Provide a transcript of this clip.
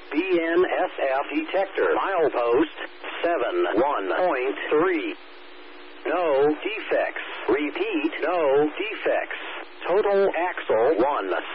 BNSF detector. Milepost 71.3. No defects. Repeat, no defects. Total axle 1